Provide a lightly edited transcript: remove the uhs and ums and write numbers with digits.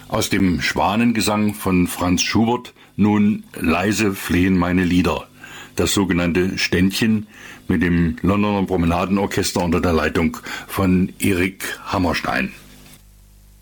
Aus dem Schwanengesang von Franz Schubert nun leise flehen meine Lieder. Das sogenannte Ständchen mit dem Londoner Promenadenorchester unter der Leitung von Erik Hammerstein.